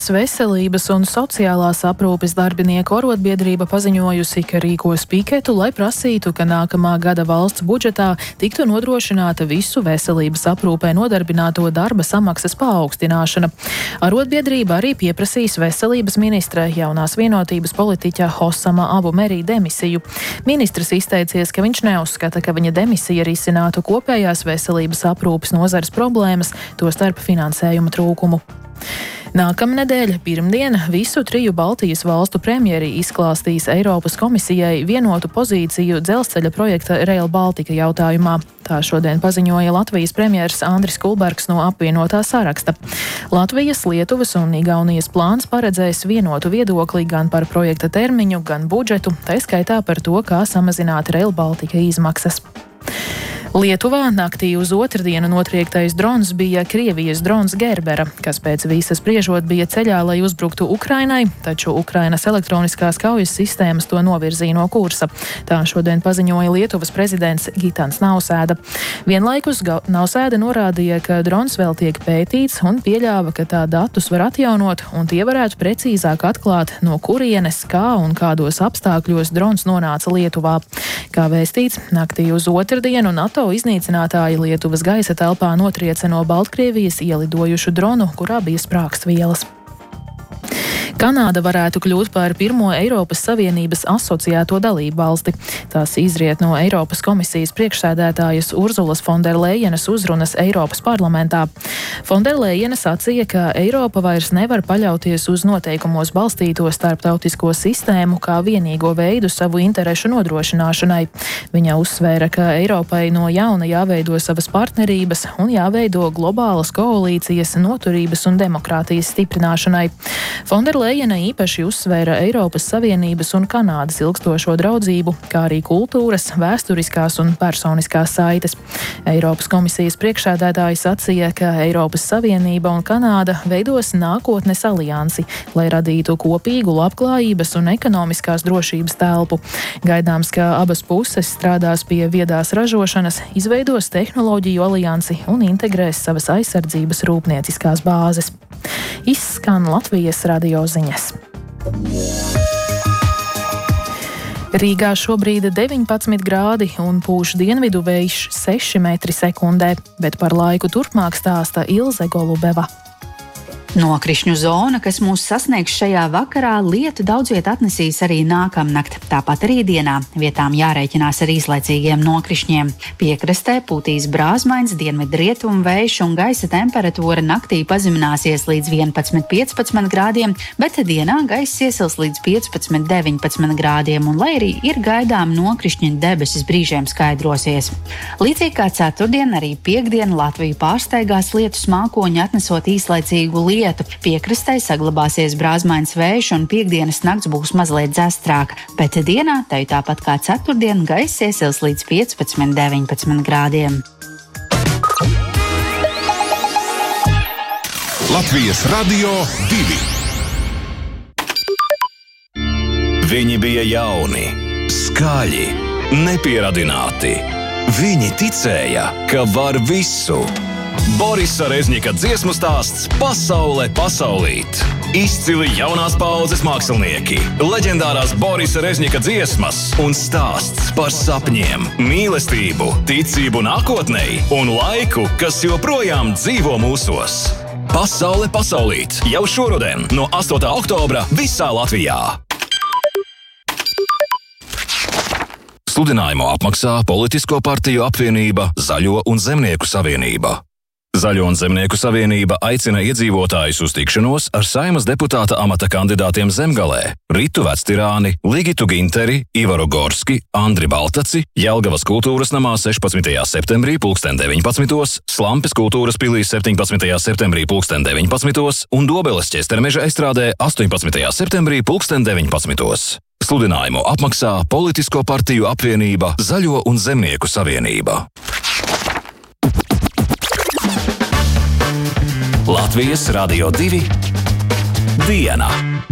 Veselības un sociālās aprūpes darbinieku arotbiedrība paziņojusi, ka rīkos piketu, lai prasītu, ka nākamā gada valsts budžetā tiktu nodrošināta visu veselības aprūpē nodarbināto darba samaksas paaugstināšana. Arotbiedrība arī pieprasīs veselības ministra jaunās vienotības politiķa Hosama Abu Merī demisiju. Ministrs izteicies, ka viņš neuzskata, ka viņa demisija risinātu kopējās veselības aprūpes nozares problēmas, tostarp finansējuma trūkumu. Nākamnedēļ, pirmdien, visu 3 Baltijas valstu premjeri izklāstīs Eiropas komisijai vienotu pozīciju dzelzceļa projekta Rail Baltica jautājumā. Tā šodien paziņoja Latvijas premjers Andris Kulbergs no apvienotā saraksta. Latvijas, Lietuvas un Igaunijas plāns paredzēs vienotu viedokli gan par projekta termiņu, gan budžetu, tā skaitā par to, kā samazināt Rail Baltica izmaksas. Lietuvā naktī uz otrdienu notriektais drons bija Krievijas drons Gerbera, kas pēc visa spriežot bija ceļā, lai uzbruktu Ukrainai, taču Ukrainas elektroniskās kaujas sistēmas to novirzīja no kursa. Tā šodien paziņoja Lietuvas prezidents Gitans Nausēda. Vienlaikus Nausēda norādīja, ka drons vēl tiek pētīts un pieļāva, ka tā datus var atjaunot un tie varētu precīzāk atklāt, no kurienes, kā un kādos apstākļos drons nonāca Lietuvā. Kā vēstīts, naktī uz otrdienu NATO iznīcinātāji Lietuvas gaisa telpā notrieca no Baltkrievijas ielidojušu dronu, kurā bija sprāgstvielas. Kanāda varētu kļūt par pirmo Eiropas Savienības asociēto dalību valsti. Tas izriet no Eiropas komisijas priekšsēdētājas Urzulas Fonderlejenas uzrunas Eiropas parlamentā. Fonderlejena sacīja, ka Eiropa vairs nevar paļauties uz noteikumos balstīto starptautisko sistēmu kā vienīgo veidu savu interešu nodrošināšanai. Viņa uzsvēra, ka Eiropai no jauna jāveido savas partnerības un jāveido globālas koalīcijas noturības un demokrātijas stiprināšanai. Fonderlejena īpaši uzsvēra Eiropas Savienības un Kanādas ilgstošo draudzību, kā arī kultūras, vēsturiskās un personiskās saites. Eiropas komisijas priekšsēdētāji sacīja, ka Eiropas Savienība un Kanāda veidos nākotnes aliansi, lai radītu kopīgu labklājības un ekonomiskās drošības telpu. Gaidāms, ka abas puses strādās pie viedās ražošanas, izveidos tehnoloģiju aliansi un integrēs savas aizsardzības rūpnieciskās bāzes. Izskan Latvijas radio ziņas. Rīgā šobrīd 19 grādi un pūš dienvidu vējš 6 metri sekundē, bet par laiku turpmāk stāsta Ilze Golubeva. Nokrišņu zona, kas mūs sasniegs šajā vakarā, lietu daudz viet atnesīs arī nākamnakt. Tāpat arī dienā vietām jārēķinās ar īslaicīgiem nokrišņiem. Piekrastē pūtīs brāzmains dienvidrietumu vējš un gaisa temperatūra naktī pazemināsies līdz 11–15 grādiem, bet dienā gaiss iesils līdz 15–19 grādiem, un lai arī ir gaidām nokrišņu debesis brīžiem skaidrosies. Līdzīgi kā ceturtdien, arī piektdien Latviju pārsteigās lietus mākoņi atnesot īslaicīgu lietu. Piekrastē saglabāsies brāzmains vējš un piektdienas nakts būs mazliet dzestrāka, bet dienā, tai tāpat kā ceturtdien, gaiss iesils līdz 15–19 grādiem. Latvijas Radio 2. Viņi bija jauni, skaļi, nepieradināti. Viņi ticēja, ka var visu. Borisa Rezņika dziesmu stāsts Pasaule pasaulīt. Izcili jaunās paaudzes mākslinieki, leģendārās Borisa Rezņika dziesmas un stāsts par sapņiem, mīlestību, ticību nākotnei un laiku, kas joprojām dzīvo mūsos. Pasaule pasaulīt jau šoruden no 8. oktobra visā Latvijā. Sludinājumu apmaksā Politisko partiju apvienība Zaļo un Zemnieku savienība. Zaļo un Zemnieku savienība aicina iedzīvotājus uz tikšanos ar Saeimas deputāta amata kandidātiem Zemgalē Ritu Vectirāni, Ligitu Ginteri, Ivaru Gorski, Andri Baltaci, Jelgavas kultūras namā 16. septembrī 19. Slampes kultūras pilī 17. septembrī 19. un Dobeles Ķestermeža estrādē 18. septembrī 19. Sludinājumu apmaksā Politisko partiju apvienība Zaļo un Zemnieku savienība. Latvijas Radio 2 diena.